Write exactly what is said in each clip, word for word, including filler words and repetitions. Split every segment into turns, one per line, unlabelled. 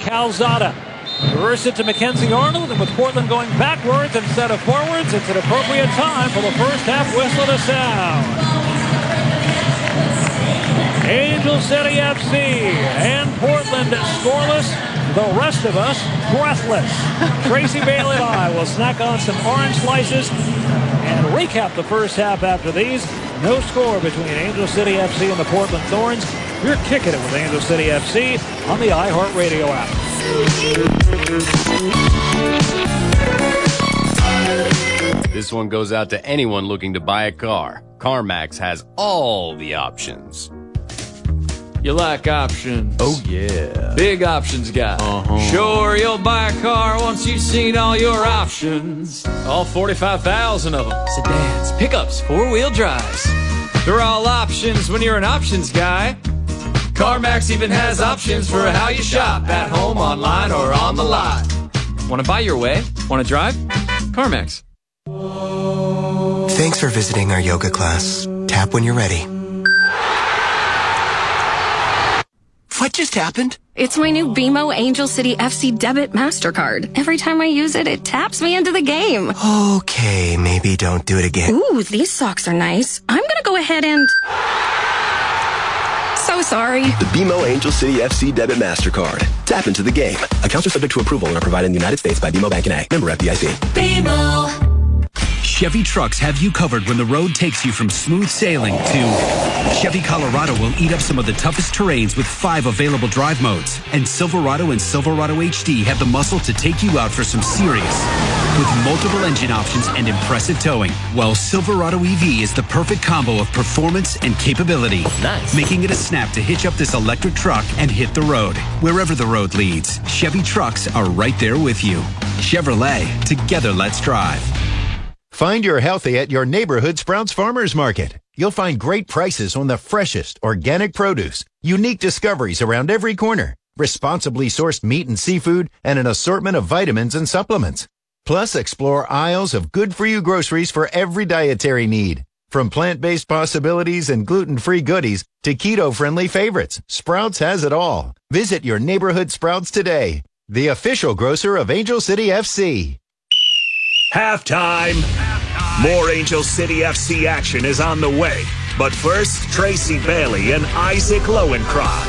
Calzada. Reverse it to Mackenzie Arnold, and with Portland going backwards instead of forwards, it's an appropriate time for the first half whistle to sound. Angel City F C and Portland scoreless. The rest of us breathless. Tracy Bailey and I will snack on some orange slices and recap the first half after these. No score between Angel City F C and the Portland Thorns. You're kicking it with Angel City F C on the iHeartRadio app.
This one goes out to anyone looking to buy a car. CarMax has all the options.
You like options?
Oh, yeah.
Big options guy.
Uh-huh.
Sure, you'll buy a car once you've seen all your options. All forty-five thousand of them. Sedans, pickups, four-wheel drives. They're all options when you're an options guy. CarMax even has options for how you shop, at home, online, or on the lot. Want to buy your way? Want to drive? CarMax.
Thanks for visiting our yoga class. Tap when you're ready. What just happened?
It's my new B M O Angel City F C debit MasterCard. Every time I use it, it taps me into the game.
Okay, maybe don't do it again.
Ooh, these socks are nice. I'm gonna go ahead and... So sorry.
The B M O Angel City F C debit MasterCard. Tap into the game. Accounts are subject to approval and are provided in the United States by B M O Bank N A. Member F D I C.
B M O.
Chevy trucks have you covered when the road takes you from smooth sailing to Chevy Colorado will eat up some of the toughest terrains with five available drive modes. And Silverado and Silverado H D have the muscle to take you out for some serious with multiple engine options and impressive towing. While Silverado E V is the perfect combo of performance and capability.
Nice.
Making it a snap to hitch up this electric truck and hit the road. Wherever the road leads, Chevy trucks are right there with you. Chevrolet, together let's drive.
Find your healthy at your neighborhood Sprouts Farmers Market. You'll find great prices on the freshest organic produce, unique discoveries around every corner, responsibly sourced meat and seafood, and an assortment of vitamins and supplements. Plus, explore aisles of good-for-you groceries for every dietary need. From plant-based possibilities and gluten-free goodies to keto-friendly favorites, Sprouts has it all. Visit your neighborhood Sprouts today, the official grocer of Angel City F C.
Halftime. More Angel City F C action is on the way. But first, Tracy Bailey and Isaac Lowenkron.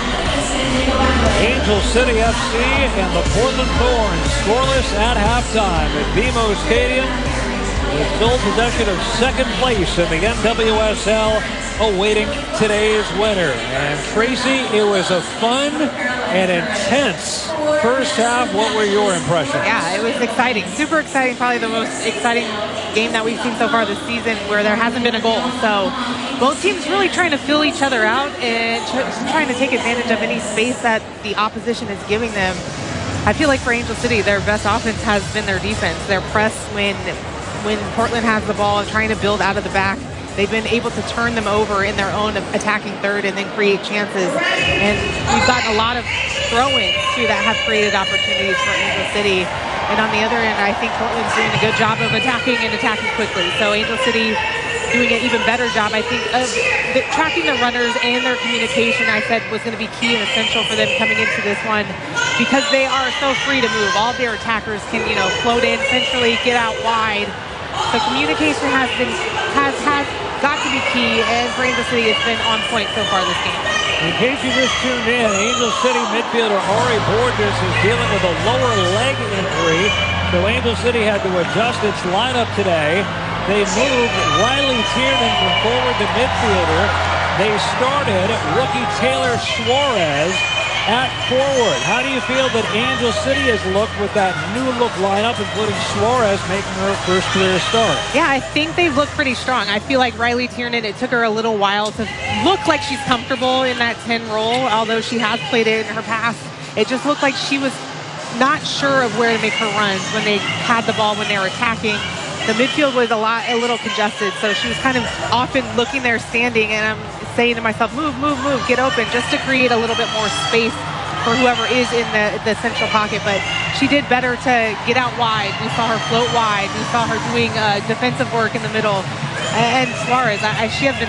Angel City F C and the Portland Thorns scoreless at halftime at B M O Stadium with sole possession of second place in the N W S L, awaiting today's winner. And Tracy, it was a fun and intense first half. What were your impressions?
Yeah, it was exciting. Super exciting. Probably the most exciting game that we've seen so far this season where there hasn't been a goal. So both teams really trying to fill each other out and trying to take advantage of any space that the opposition is giving them. I feel like for Angel City, their best offense has been their defense. Their press when when Portland has the ball and trying to build out of the back. They've been able to turn them over in their own attacking third and then create chances. And we've gotten a lot of throw-ins, too, that have created opportunities for Angel City. And on the other end, I think Portland's doing a good job of attacking and attacking quickly. So Angel City doing an even better job, I think, of the, tracking the runners and their communication, I said, was going to be key and essential for them coming into this one because they are so free to move. All their attackers can, you know, float in centrally, get out wide. So communication has been, has, has got to be key, and for Angel City, it's been on point so far this game.
In case you just tuned in, Angel City midfielder Ari Borges is dealing with a lower leg injury, so Angel City had to adjust its lineup today. They moved Riley Tiernan from forward to midfielder. They started rookie Taylor Suarez at forward. How do you feel that Angel City has looked with that new look lineup, including Suarez making her first career start?
Yeah, I think they've looked pretty strong. I feel like Riley Tiernan, it took her a little while to look like she's comfortable in that ten role, although she has played it in her past. It just looked like she was not sure of where to make her runs when they had the ball, when they were attacking. The midfield was a lot, a little congested, so she was kind of often looking there standing, and I'm saying to myself, move, move, move, get open, just to create a little bit more space for whoever is in the, the central pocket. But she did better to get out wide. We saw her float wide. We saw her doing uh, defensive work in the middle. And Suarez, I, I, she has been excellent.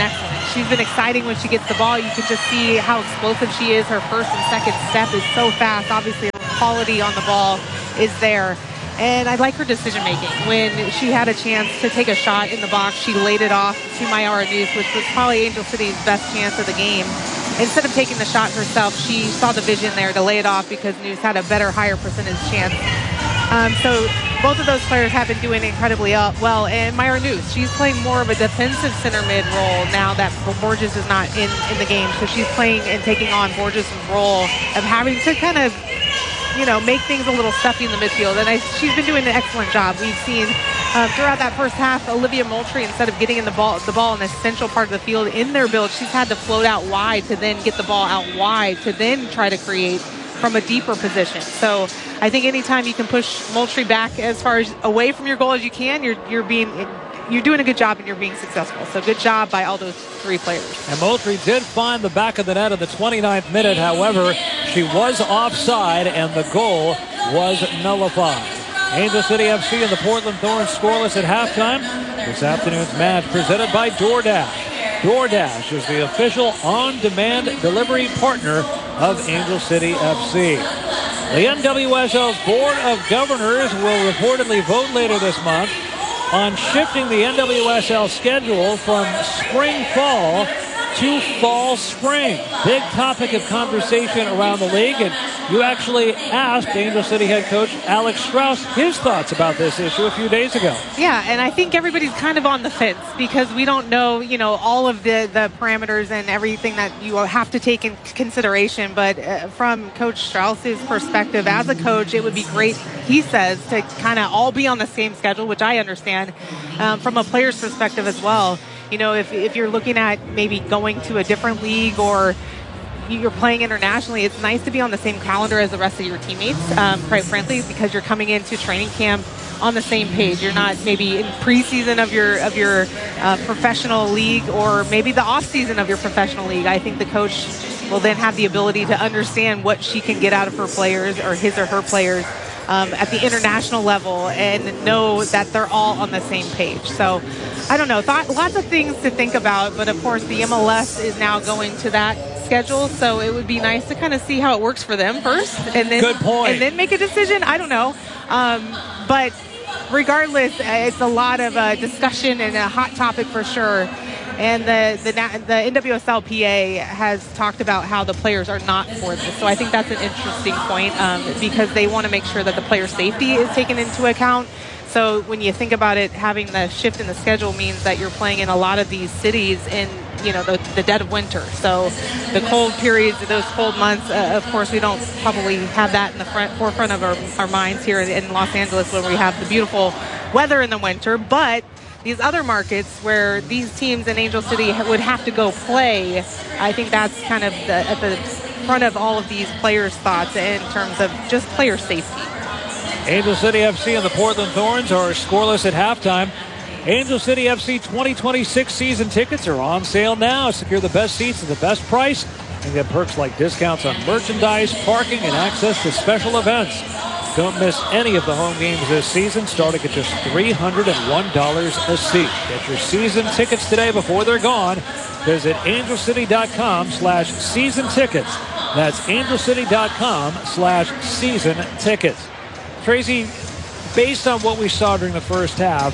she's been exciting when she gets the ball. You can just see how explosive she is. Her first and second step is so fast. Obviously, the quality on the ball is there. And I like her decision making. When she had a chance to take a shot in the box, she laid it off to Mayara News, which was probably Angel City's best chance of the game. Instead of taking the shot herself, she saw the vision there to lay it off because News had a better, higher percentage chance. Um, so both of those players have been doing incredibly well. And Mayara News, she's playing more of a defensive center mid role now that Borges is not in, in the game. So she's playing and taking on Borges' role of having to kind of, you know, make things a little stuffy in the midfield. And I, she's been doing an excellent job. We've seen um, throughout that first half, Olivia Moultrie, instead of getting in the ball, the ball in the central part of the field in their build, she's had to float out wide to then get the ball out wide to then try to create from a deeper position. So I think anytime you can push Moultrie back as far as away from your goal as you can, you're you're being you're doing a good job and you're being successful. So good job by all those three players.
And Moultrie did find the back of the net in the twenty-ninth minute. However, she was offside and the goal was nullified. Angel City F C and the Portland Thorns scoreless at halftime. This afternoon's match presented by DoorDash. DoorDash is the official on-demand delivery partner of Angel City F C. The N W S L's Board of Governors will reportedly vote later this month on shifting the N W S L schedule from spring-fall to fall-spring. Big topic of conversation around the league, and you actually asked Angel City head coach Alex Strauss his thoughts about this issue a few days ago.
Yeah, and I think everybody's kind of on the fence because we don't know, you know, all of the, the parameters and everything that you have to take in consideration. But uh, from Coach Strauss's perspective, as a coach, it would be great, he says, to kind of all be on the same schedule, which I understand, um, from a player's perspective as well. You know, if, if you're looking at maybe going to a different league or you're playing internationally, it's nice to be on the same calendar as the rest of your teammates, um, quite frankly, because you're coming into training camp on the same page. You're not maybe in preseason of your of your uh, professional league or maybe the off season of your professional league. I think the coach will then have the ability to understand what she can get out of her players or his or her players Um, at the international level and know that they're all on the same page. So I don't know, thought, lots of things to think about, but of course the M L S is now going to that schedule, so it would be nice to kind of see how it works for them first and then,
Good point.
and then make a decision. I don't know. Um, but regardless, it's a lot of uh, discussion and a hot topic for sure. And the, the the N W S L P A has talked about how the players are not for this. So I think that's an interesting point um, because they want to make sure that the player safety is taken into account. So when you think about it, having the shift in the schedule means that you're playing in a lot of these cities in, you know, the, the dead of winter. So the cold periods, those cold months, uh, of course, we don't probably have that in the front, forefront of our, our minds here in, in Los Angeles when we have the beautiful weather in the winter. But these other markets where these teams in Angel City would have to go play, I think that's kind of the, at the front of all of these players' thoughts in terms of just player safety.
Angel City F C and the Portland Thorns are scoreless at halftime. Angel City F C twenty twenty-six season tickets are on sale now. Secure the best seats at the best price and get perks like discounts on merchandise, parking, and access to special events. Don't miss any of the home games this season, starting at just three hundred one dollars a seat. Get your season tickets today before they're gone. Visit angelcity.com slash season tickets. That's angelcity.com slash season tickets. Tracy, based on what we saw during the first half,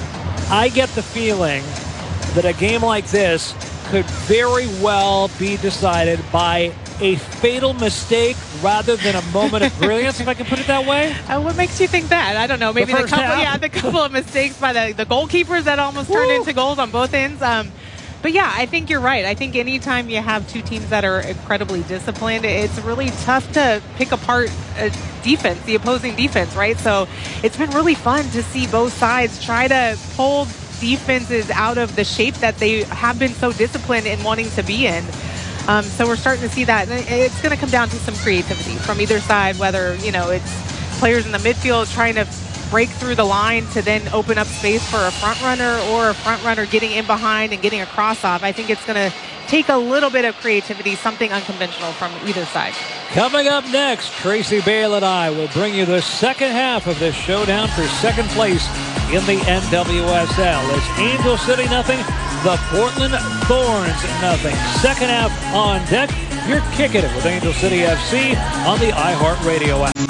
I get the feeling that a game like this could very well be decided by a fatal mistake rather than a moment of brilliance, if I can put it that way.
Uh, what makes you think that? I don't know. Maybe
the,
the couple,
half.
yeah, the couple of mistakes by the, the goalkeepers that almost Woo. turned into goals on both ends. Um, but yeah, I think you're right. I think anytime you have two teams that are incredibly disciplined, it's really tough to pick apart a defense, the opposing defense, right? So it's been really fun to see both sides try to pull defenses out of the shape that they have been so disciplined in wanting to be in. Um, so we're starting to see that. And it's going to come down to some creativity from either side, whether, you know, it's players in the midfield trying to break through the line to then open up space for a front runner or a front runner getting in behind and getting a cross off. I think it's going to take a little bit of creativity, something unconventional from either side.
Coming up next, Tracy Bale and I will bring you the second half of this showdown for second place in the N W S L. It's Angel City nothing, the Portland Thorns nothing. Second half on deck. You're kicking it with Angel City F C on the iHeartRadio app.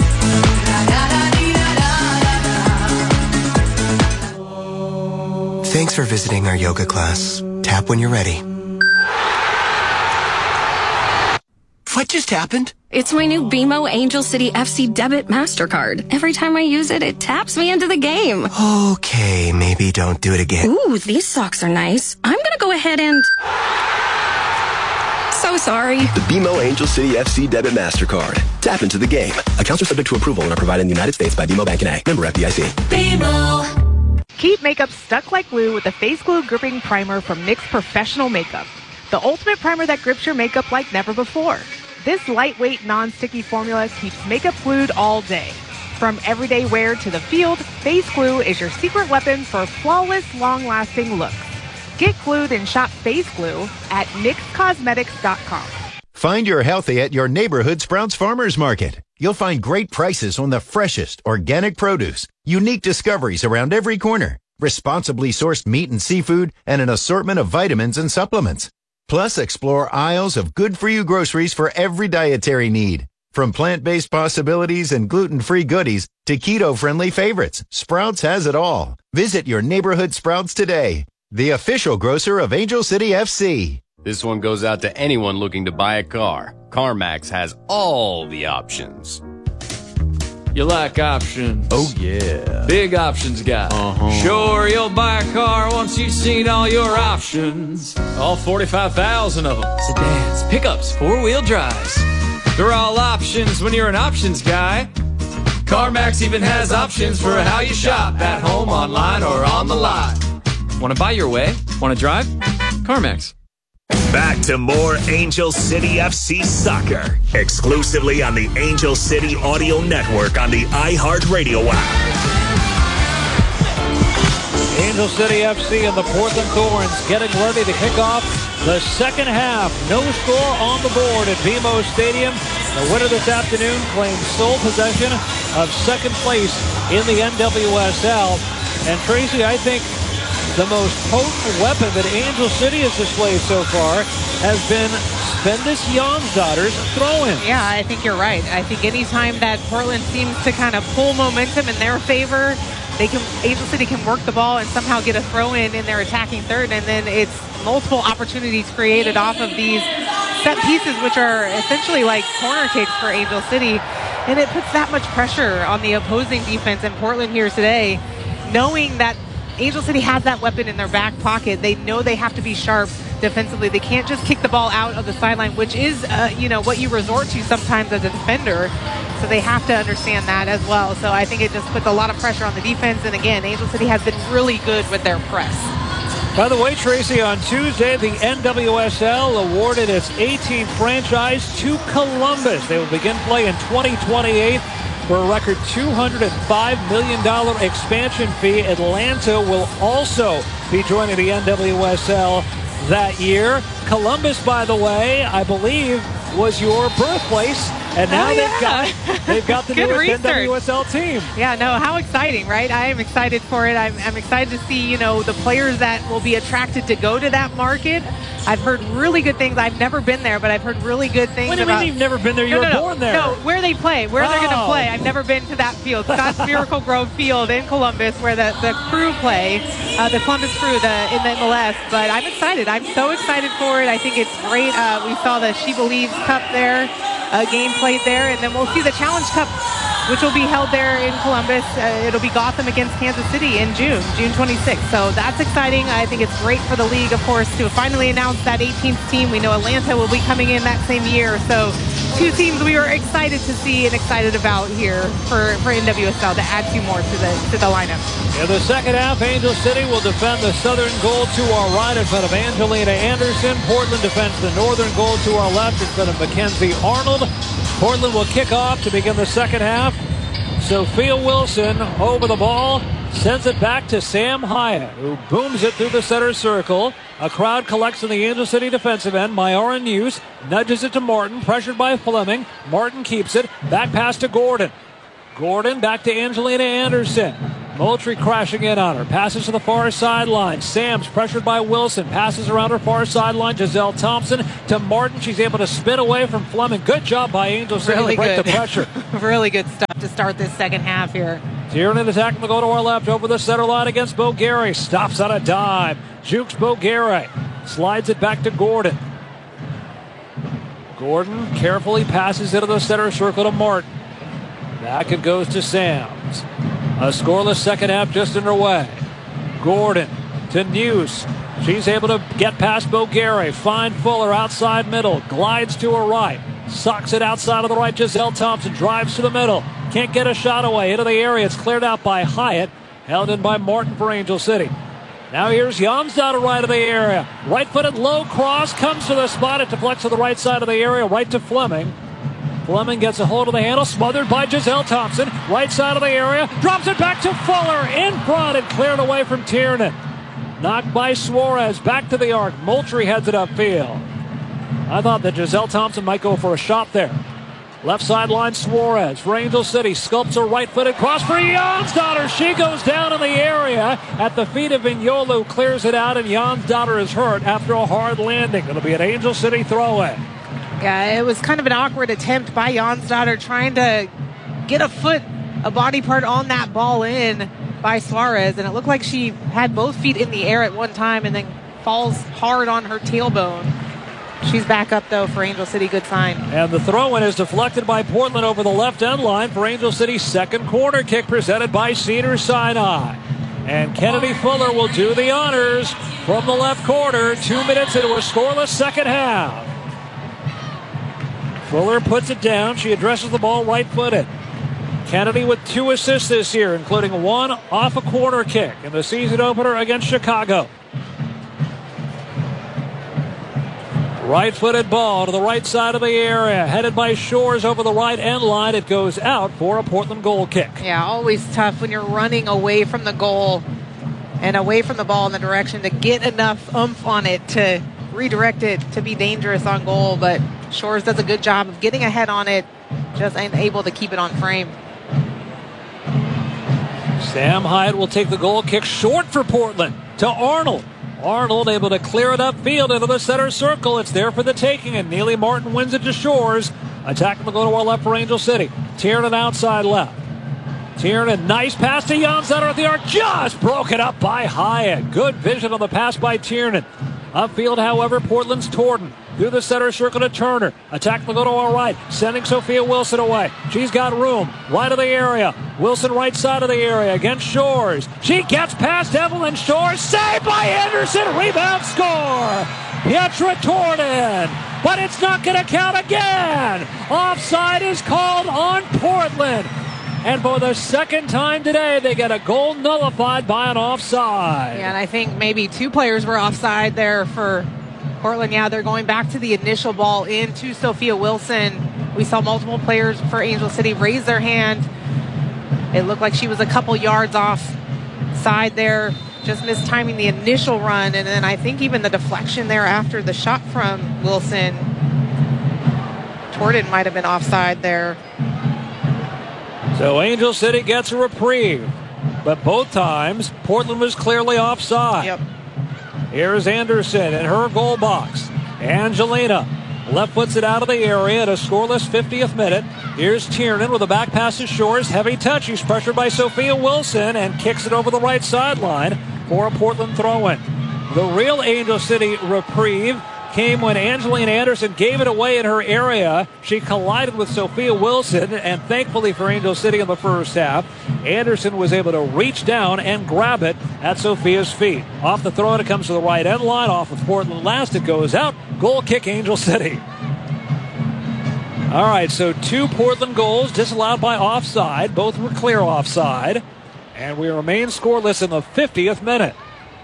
Thanks for visiting our yoga class. Tap when you're ready. What just happened?
It's my new B M O Angel City F C Debit MasterCard. Every time I use it, it taps me into the game.
Okay, maybe don't do it again.
Ooh, these socks are nice. I'm gonna go ahead and... So sorry.
The B M O Angel City F C Debit MasterCard. Tap into the game. Accounts are subject to approval and are provided in the United States by B M O Bank N A. Member F D I C.
B M O. Keep makeup stuck like glue with the Face Glue Gripping Primer from N Y X Professional Makeup. The ultimate primer that grips your makeup like never before. This lightweight, non-sticky formula keeps makeup glued all day. From everyday wear to the field, Face Glue is your secret weapon for flawless, long-lasting looks. Get glued and shop Face Glue at N Y X Cosmetics dot com.
Find your healthy at your neighborhood Sprouts Farmers Market. You'll find great prices on the freshest organic produce, unique discoveries around every corner, responsibly sourced meat and seafood, and an assortment of vitamins and supplements. Plus, explore aisles of good-for-you groceries for every dietary need. From plant-based possibilities and gluten-free goodies to keto-friendly favorites, Sprouts has it all. Visit your neighborhood Sprouts today, the official grocer of Angel City F C.
This one goes out to anyone looking to buy a car. CarMax has all the options.
You like options?
Oh, yeah.
Big options guy.
Uh-huh.
Sure, you'll buy a car once you've seen all your options. All forty-five thousand of them. Sedans, pickups, four-wheel drives. They're all options when you're an options guy. CarMax even has options for how you shop, at home, online, or on the lot. Want to buy your way? Want to drive? CarMax.
Back to more Angel City F C soccer, exclusively on the Angel City Audio Network on the iHeartRadio app.
Angel City F C and the Portland Thorns getting ready to kick off the second half. No score on the board at B M O Stadium. The winner this afternoon claims sole possession of second place in the N W S L. And Tracy, I think the most potent weapon that Angel City has displayed so far has been Spendis Jonsdottir's throw-in.
Yeah, I think you're right. I think anytime that Portland seems to kind of pull momentum in their favor, they can Angel City can work the ball and somehow get a throw-in in their attacking third, and then it's multiple opportunities created off of these set pieces, which are essentially like corner kicks for Angel City, and it puts that much pressure on the opposing defense. And Portland here today, knowing that Angel City has that weapon in their back pocket. They know they have to be sharp defensively. They can't just kick the ball out of the sideline, which is, uh, you know, what you resort to sometimes as a defender. So they have to understand that as well. So I think it just puts a lot of pressure on the defense. And again, Angel City has been really good with their press.
By the way, Tracy, on Tuesday, the N W S L awarded its eighteenth franchise to Columbus. They will begin play in twenty twenty-eight. For a record two hundred five million dollars expansion fee. Atlanta will also be joining the N W S L that year. Columbus, by the way, I believe was your birthplace, and now
oh, yeah.
they've got they've got the
Good
newest
research.
N W S L team.
Yeah, no, how exciting, right? I am excited for it. I'm, I'm excited to see, you know, the players that will be attracted to go to that market. I've heard really good things. I've never been there, but I've heard really good things
What do you
about...
mean you've never been there? You
no,
were
no, no.
born there.
No, where they play, where
oh.
they're going to play. I've never been to that field. Scott's Miracle Grove Field in Columbus, where the, the crew play, uh, the Columbus crew the, in the M L S. But I'm excited. I'm so excited for it. I think it's great. Uh, we saw the She Believes Cup there, uh, game played there, and then we'll see the Challenge Cup, which will be held there in Columbus. Uh, it'll be Gotham against Kansas City in June, June twenty-sixth. So that's exciting. I think it's great for the league, of course, to finally announce that eighteenth team. We know Atlanta will be coming in that same year. So two teams we were excited to see and excited about here for, for N W S L to add two more to the to the lineup.
In the second half, Angel City will defend the southern goal to our right in front of Angelina Anderson. Portland defends the northern goal to our left in front of Mackenzie Arnold. Portland will kick off to begin the second half. Sophia Wilson over the ball, sends it back to Sam Hyatt, who booms it through the center circle. A crowd collects in the Angel City defensive end. Myara News nudges it to Martin, pressured by Fleming. Martin keeps it, back pass to Gordon. Gordon back to Angelina Anderson. Moultrie crashing in on her. Passes to the far sideline. Sam's pressured by Wilson. Passes around her far sideline. Giselle Thompson to Martin. She's able to spin away from Fleming. Good job by Angel City
Really
to break
good.
the pressure.
Really good stuff to start this second half here.
Tiernan attacking the go to our left over the center line against Bogueri. Stops on a dime. Jukes Bogueri. Slides it back to Gordon. Gordon carefully passes into the center circle to Martin. Back it goes to Sams. A scoreless second half just underway. Gordon to News. She's able to get past Bogueri. Find Fuller outside middle. Glides to her right. Sucks it outside of the right. Giselle Thompson drives to the middle. Can't get a shot away. Into the area. It's cleared out by Hyatt. Held in by Martin for Angel City. Now here's Jonsdottir right of the area. Right-footed low cross. Comes to the spot. It deflects to the right side of the area. Right to Fleming. Fleming gets a hold of the handle, smothered by Giselle Thompson. Right side of the area, drops it back to Fuller. In front and cleared away from Tiernan. Knocked by Suarez, back to the arc. Moultrie heads it upfield. I thought that Giselle Thompson might go for a shot there. Left sideline, Suarez for Angel City. Sculpts a right-footed cross for Jonsdottir. She goes down in the area at the feet of Vignolo. Clears it out, and Jonsdottir is hurt after a hard landing. It'll be an Angel City throw-in.
Yeah, it was kind of an awkward attempt by Jonsdottir trying to get a foot, a body part on that ball in by Suarez, and it looked like she had both feet in the air at one time and then falls hard on her tailbone. She's back up, though, for Angel City. Good sign.
And the throw-in is deflected by Portland over the left end line for Angel City's second corner kick presented by Cedars-Sinai. And Kennedy Fuller will do the honors from the left corner. Two minutes into a scoreless second half. Fuller puts it down. She addresses the ball right-footed. Kennedy with two assists this year, including one off a corner kick in the season opener against Chicago. Right-footed ball to the right side of the area, headed by Shores over the right end line. It goes out for a Portland goal kick.
Yeah, always tough when you're running away from the goal and away from the ball in the direction to get enough oomph on it to redirect it to be dangerous on goal, but Shores does a good job of getting ahead on it, just ain't able to keep it on frame.
Sam Hyatt will take the goal kick short for Portland to Arnold. Arnold able to clear it upfield into the center circle. It's there for the taking, and Neely Martin wins it to Shores. Attacking the go to our left for Angel City. Tiernan outside left. Tiernan, nice pass to Jonsdottir at the arc. Just broken up by Hyatt. Good vision on the pass by Tiernan. Upfield, however, Portland's Torden. Through the center circle to Turner. Attack will go to our right. Sending Sophia Wilson away. She's got room. Right of the area. Wilson right side of the area against Shores. She gets past Evelyn Shores. Saved by Anderson. Rebound score. Pietra Torden. But it's not going to count again. Offside is called on Portland. And for the second time today, they get a goal nullified by an offside.
Yeah, and I think maybe two players were offside there for Portland. Yeah, they're going back to the initial ball in to Sophia Wilson. We saw multiple players for Angel City raise their hand. It looked like she was a couple yards off side there, just mistiming the initial run. And then I think even the deflection there after the shot from Wilson. Torden might have been offside there.
So Angel City gets a reprieve. But both times, Portland was clearly offside.
Yep.
Here's Anderson in her goal box. Angelina left puts it out of the area at a scoreless fiftieth minute. Here's Tiernan with a back pass to Shores. Heavy touch. He's pressured by Sophia Wilson and kicks it over the right sideline for a Portland throw-in. The real Angel City reprieve came when Angelina Anderson gave it away in her area. She collided with Sophia Wilson, and thankfully for Angel City in the first half, Anderson was able to reach down and grab it at Sophia's feet. Off the throw, it comes to the right end line. Off of Portland last, it goes out. Goal kick, Angel City. All right, so two Portland goals disallowed by offside. Both were clear offside. And we remain scoreless in the fiftieth minute.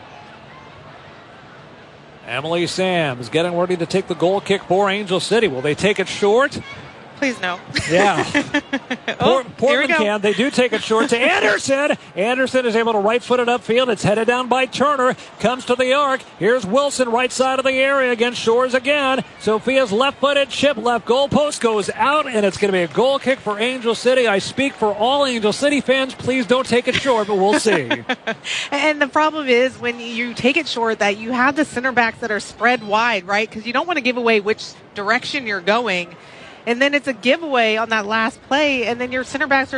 Emily Sams getting ready to take the goal kick for Angel City. Will they take it short?
Please no.
Yeah.
oh.
Portland can. They do take it short to Anderson. Anderson is able to right-foot it upfield. It's headed down by Turner. Comes to the arc. Here's Wilson, right side of the area against Shores again. Sophia's left-footed chip, left goalpost goes out, and it's going to be a goal kick for Angel City. I speak for all Angel City fans. Please don't take it short, but we'll see.
And the problem is when you take it short that you have the center backs that are spread wide, right? Because you don't want to give away which direction you're going. And then it's a giveaway on that last play, and then your center backs are